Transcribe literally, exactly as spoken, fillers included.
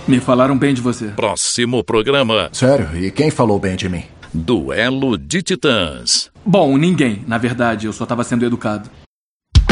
Me falaram bem de você. Próximo programa. Sério? E quem falou bem de mim? Duelo de Titãs. Bom, ninguém. Na verdade, eu só estava sendo educado.